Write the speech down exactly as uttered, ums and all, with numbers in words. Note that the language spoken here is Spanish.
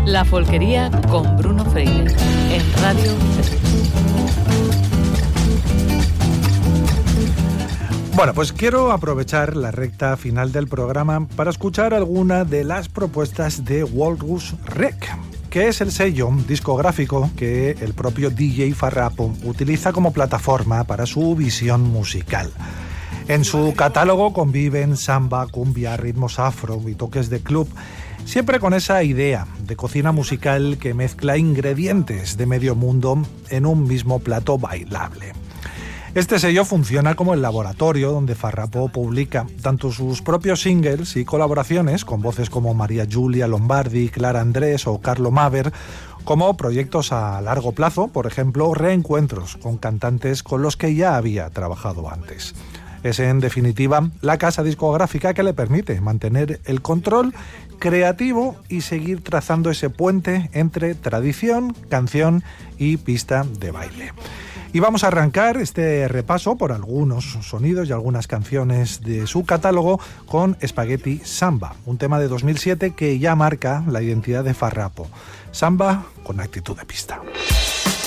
La Folquería con Bruno Freire, en Radio tres. Bueno, pues quiero aprovechar la recta final del programa para escuchar alguna de las propuestas de Walrus Rec, que es el sello discográfico que el propio D J Farrapo utiliza como plataforma para su visión musical. En su catálogo conviven samba, cumbia, ritmos afro y toques de club, siempre con esa idea de cocina musical que mezcla ingredientes de medio mundo en un mismo plato bailable. Este sello funciona como el laboratorio donde Farrapo publica tanto sus propios singles y colaboraciones con voces como María Giulia Lombardi, Clara Andrés o Carlo Maver, como proyectos a largo plazo, por ejemplo, reencuentros con cantantes con los que ya había trabajado antes. Es, en definitiva, la casa discográfica que le permite mantener el control creativo y seguir trazando ese puente entre tradición, canción y pista de baile. Y vamos a arrancar este repaso por algunos sonidos y algunas canciones de su catálogo con Spaghetti Samba, un tema de dos mil siete que ya marca la identidad de Farrapo. Samba con actitud de pista.